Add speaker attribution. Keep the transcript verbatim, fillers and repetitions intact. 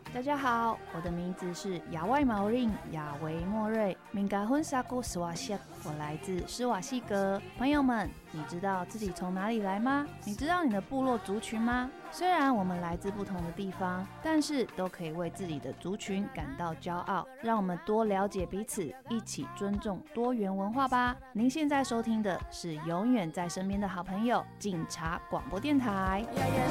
Speaker 1: 大家好，我的名字是亚外毛令亚维莫瑞，敏感混沙古斯瓦西，我来自施瓦西格。朋友们，你知道自己从哪里来吗？你知道你的部落族群吗？虽然我们来自不同的地方，但是都可以为自己的族群感到骄傲。让我们多了解彼此，一起尊重多元文化吧。您现在收听的是永远在身边的好朋友警察广播电台。